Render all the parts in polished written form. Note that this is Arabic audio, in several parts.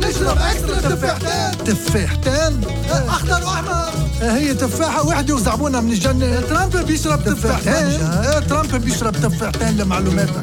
اشرب اكسترا تفاحتين. تفاحتين؟ اخضر واحمر. هي تفاحة واحدة وزعبونها من الجنة. ترامب بيشرب تفاحتين. ترامب بيشرب تفاحتين لمعلوماتك.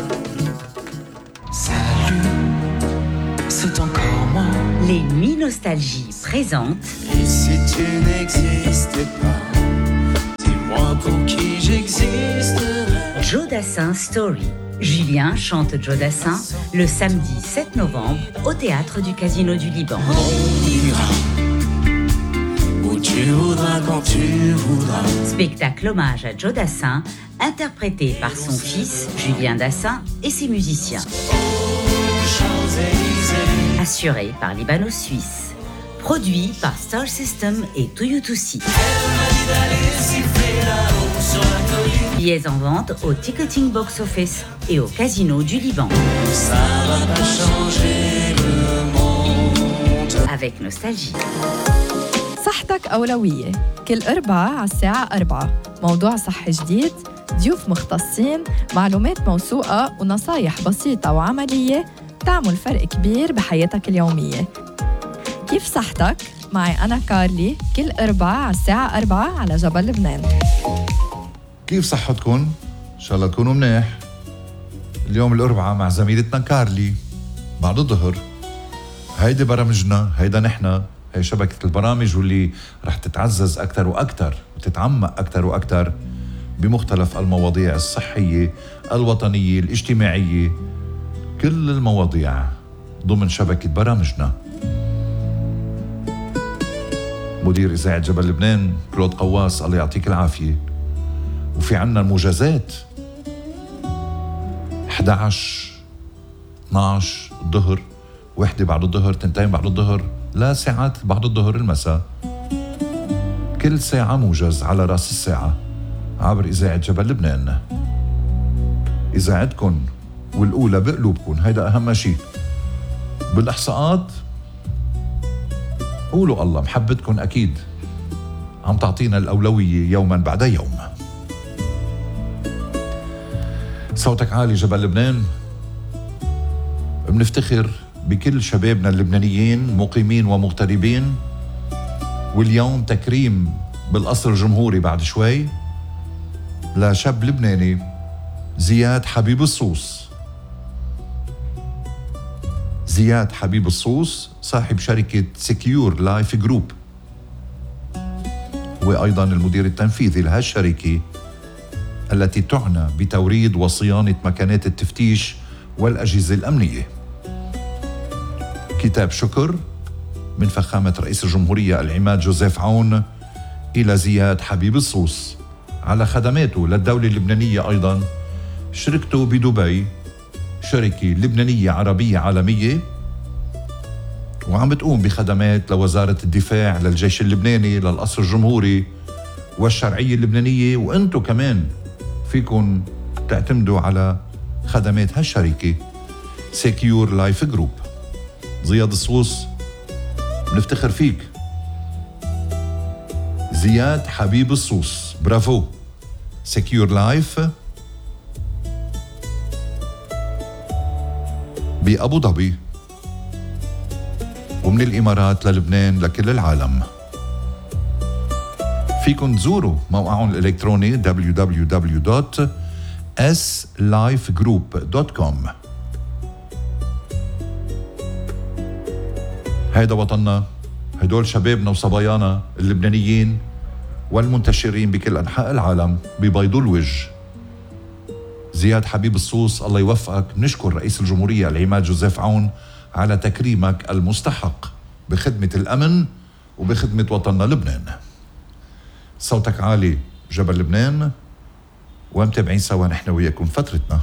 C'est encore moi. Les Mi-Nostalgie présentent. Et si tu n'existais pas, dis-moi pour qui j'existerais. Joe Dassin Story. Julien chante Joe Dassin le samedi 7 novembre au théâtre du Casino du Liban. On ira où tu voudras quand tu voudras. Spectacle hommage à Joe Dassin, interprété par son fils Julien Dassin et ses musiciens. Assuré par Libano-Suisse. Produit par Star System et Toyotoussi. Billets en vente au Ticketing Box Office et au Casino du Liban. Ça va pas changer le monde. Avec nostalgie. صحتك أولوية. كل أربعة على الساعة 4 موضوع صحي جديد، ضيوف مختصين، معلومات موثوقة ونصايح بسيطة وعملية تعمل فرق كبير بحياتك اليومية. كيف صحتك؟ معي أنا كارلي كل أربعة على الساعة 4 على جبل لبنان. كيف صحتكم؟ إن شاء الله تكونوا منيح. اليوم الأربعاء مع زميلتنا كارلي بعد الظهر. هيدي برامجنا، هيدا نحنا، هي شبكة البرامج واللي رح تتعزز أكتر وأكتر وتتعمق أكتر وأكتر بمختلف المواضيع الصحية، الوطنية، الاجتماعية، كل المواضيع ضمن شبكة برامجنا. مدير إذاعة جبل لبنان كلود قواس الله يعطيك العافية. وفي عنا الموجزات 11 12 الظهر، وحدة بعد الظهر، 2 بعد الظهر، لا ساعات بعد الظهر المساء. كل ساعة موجز على رأس الساعة عبر إذاعة جبل لبنان. إذاعتكم والأولى بقلوبكم، هيدا أهم شيء. بالإحصاءات قولوا الله، محبتكم أكيد عم تعطينا الأولوية يوما بعد يوم. صوتك عالي جبل لبنان. بنفتخر بكل شبابنا اللبنانيين مقيمين ومغتربين. واليوم تكريم بالقصر الجمهوري بعد شوي لشاب لبناني زياد حبيب الصوص. زياد حبيب الصوص صاحب شركة سكيور لايف جروب، وأيضا المدير التنفيذي لهالشركة التي تعنى بتوريد وصيانة مكانات التفتيش والأجهزة الأمنية. كتاب شكر من فخامة رئيس الجمهورية العماد جوزيف عون إلى زياد حبيب الصوص على خدماته للدولة اللبنانية. أيضا شركته بدبي شركة لبنانية عربية عالمية، وعم بتقوم بخدمات لوزارة الدفاع، للجيش اللبناني، للقصر الجمهوري والشرعية اللبنانية. وأنتو كمان فيكن تعتمدوا على خدمات هالشركة سكيور لايف جروب. زياد الصوص بنفتخر فيك. زياد حبيب الصوص، برافو. سكيور لايف بأبو ظبي ومن الإمارات للبنان لكل العالم. فيكن تزوروا موقعهم الإلكتروني www.slifegroup.com. هيدا وطننا، هدول شبابنا وصبايانا اللبنانيين والمنتشرين بكل أنحاء العالم ببيضوا الوجه. زياد حبيب الصوص الله يوفقك. نشكر رئيس الجمهورية العماد جوزيف عون على تكريمك المستحق بخدمة الأمن وبخدمة وطننا لبنان. صوتك عالي جبل لبنان، ومتابعين سوا نحن وياكم فترتنا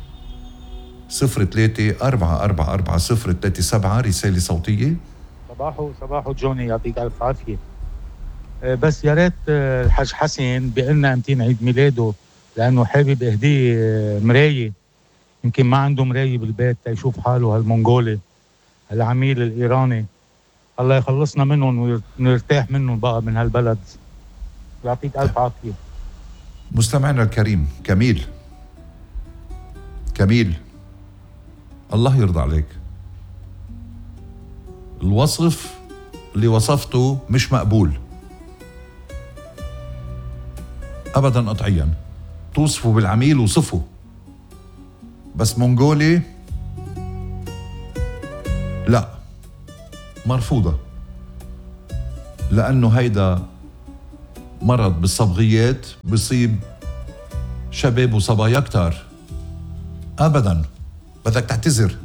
03-444-037 رسالة صوتية. صباحو جوني، يعطيك ألف عافية. بس يا ريت الحاج حسن بيقلنا امتى عيد ميلاده، لأنه حابب اهديه مراية، يمكن ما عنده مراية بالبيت يشوف حاله هالمونغولي العميل الإيراني. الله يخلصنا منهم ونرتاح منهم بقى من هالبلد. يعطيك ألف عافية. مستمعنا الكريم كميل، الله يرضى عليك. الوصف اللي وصفته مش مقبول أبداً قطعياً. توصفوا بالعميل وصفوا، بس مونغولي لا، مرفوضة، لأنه هيدا مرض بالصبغيات بيصيب شباب وصبايا كتار. أبداً بدك تعتذر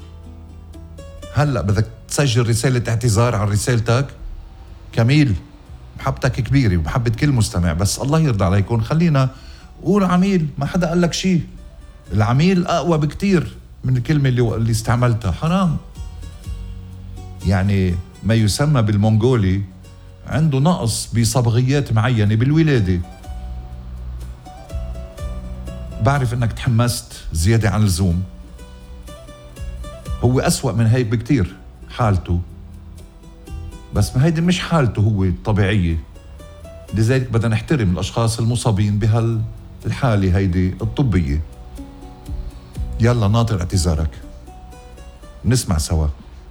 هلأ، بدك تسجل رسالة اعتذار على رسالتك. كميل، محبتك كبيرة ومحبة كل مستمع، بس الله يرضى عليكم خلينا قول عميل. ما حدا قال لك شيء، العميل أقوى بكتير من الكلمة اللي استعملتها. حرام. يعني ما يسمى بالمونغولي عنده نقص بصبغيات معينة بالولادة. بعرف انك تحمست زيادة عن اللزوم، هو أسوأ من هيك بكتير حالته، بس ما هيدي مش حالته هو الطبيعية. لذلك بدنا نحترم الأشخاص المصابين بهالحالة هيدي الطبية. يلا ناطر اعتذارك، نسمع سوا.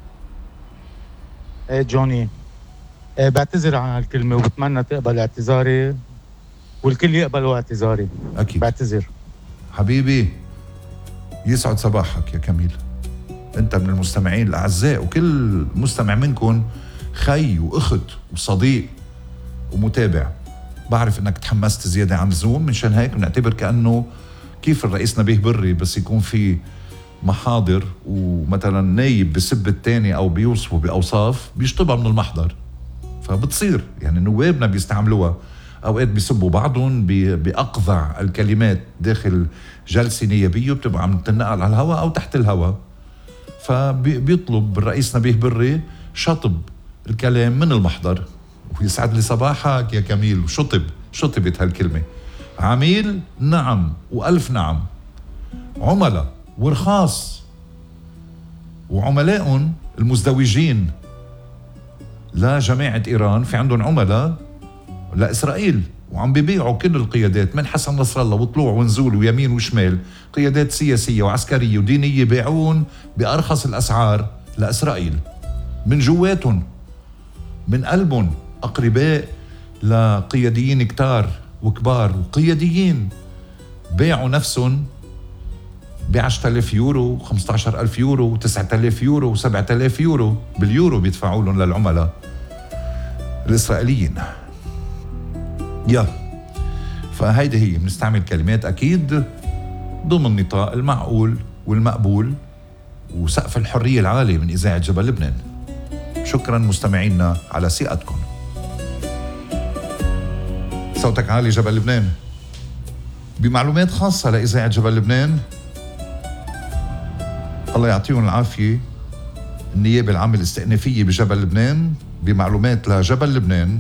ايه جوني، بعتذر عن هالكلمة وبتمنى تقبل اعتذاري والكل يقبلوا اعتذاري. أكيد بعتذر حبيبي. يسعد صباحك يا كميل، أنت من المستمعين الأعزاء، وكل مستمع منكم خي وأخت وصديق ومتابع. بعرف أنك تحمست زيادة عن اللزوم، منشان هيك بنعتبر كأنه كيف الرئيس نبيه بري بس يكون في محاضر ومثلا نايب بسب التاني أو بيوصفه بأوصاف بيشطبها من المحضر. فبتصير يعني نوابنا بيستعملوها أوقات، بيسبوا بعضهم بأقذع الكلمات داخل جلسة نيابية بتبقى عم تنقل على الهواء أو تحت الهواء. فبيطلب الرئيس نبيه بري شطب الكلام من المحضر. ويسعد لي صباحك يا كميل. وشطبت هالكلمة. عميل نعم وألف نعم، عملاء ورخاص وعملائهم المزدوجين لجماعة إيران، في عندهم عملاء لإسرائيل وعم بيبيعوا كل القيادات من حسن نصر الله وطلوع ونزول ويمين وشمال، قيادات سياسية وعسكرية ودينية بيعون بأرخص الأسعار لإسرائيل. من جواتهم من قلبهم أقرباء لقياديين كتار وكبار وقياديين باعوا نفسهم ب10,000 يورو 15,000 يورو 9,000 يورو 7,000 يورو باليورو بيدفعوا لهم للعملاء الإسرائيليين. فهيدي هي، بنستعمل كلمات أكيد ضمن نطاق المعقول والمقبول وسقف الحرية العالي من إذاعة جبل لبنان. شكرا مستمعينا على ثقتكم. صوتك عالي جبل لبنان. بمعلومات خاصة لإذاعة جبل لبنان، الله يعطيهم العافية النيابة العامة الاستئنافية بجبل لبنان، بمعلومات لجبل لبنان،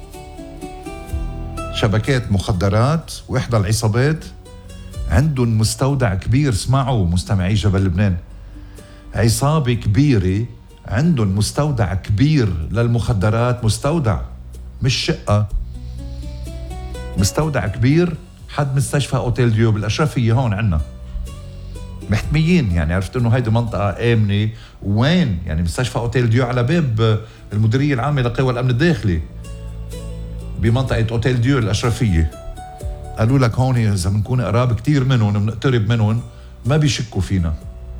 شبكات مخدرات وإحدى العصابات عندهم مستودع كبير. اسمعوا مستمعي جبل لبنان، عصابة كبيرة عندهم مستودع كبير للمخدرات، مستودع مش شقة، مستودع كبير حد مستشفى أوتيل ديو بالأشرفية هون عنا محتميين. يعني عرفت انه هيدي منطقة آمنة. وين يعني مستشفى أوتيل ديو على باب المديرية العامة لقوى الأمن الداخلي بمنطقة أوتيل ديو الأشرفية. قالوا لك هون إذا بنكون قراب كتير منهم بنقترب منهم ما بيشكوا فينا.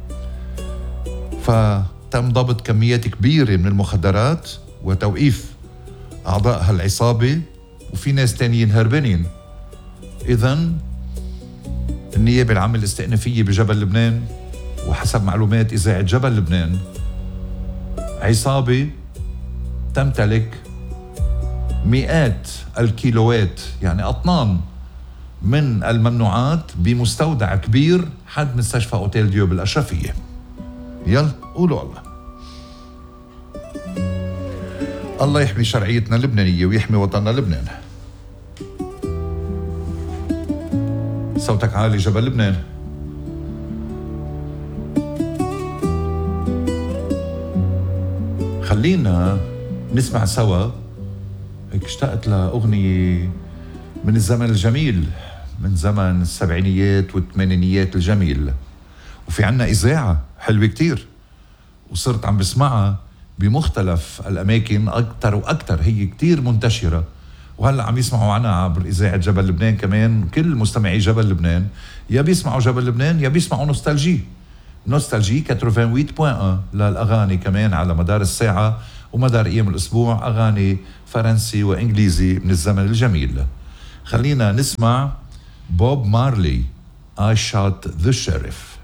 فتم ضبط كميات كبيرة من المخدرات وتوقيف أعضاء هالعصابة، وفي ناس تانيين هربانين. إذن النيابة العامة الاستئنافية بجبل لبنان وحسب معلومات إذاعة جبل لبنان، عصابة تمتلك مئات الكيلوات يعني أطنان من الممنوعات بمستودع كبير حد مستشفى أوتيل ديو بالأشرفية. يلا قولوا الله. الله يحمي شرعيتنا اللبنانية ويحمي وطننا لبنان. صوتك عالي جبل لبنان. خلينا نسمع سوا. هيك اشتقت لأغنية من الزمن الجميل، من زمن السبعينيات والثمانينيات الجميل. وفي عنا إذاعة حلوة كتير وصرت عم بسمعها بمختلف الأماكن أكتر وأكتر، هي كتير منتشرة. وهلأ عم يسمعوا عنها عبر إذاعة جبل لبنان كمان. كل مستمعي جبل لبنان يا بيسمعوا جبل لبنان يا بيسمعوا نوستالجي 88.1 للأغاني كمان على مدار الساعة ومدار أيام الأسبوع، أغاني فرنسي وإنجليزي من الزمن الجميل. خلينا نسمع بوب مارلي I Shot the Sheriff.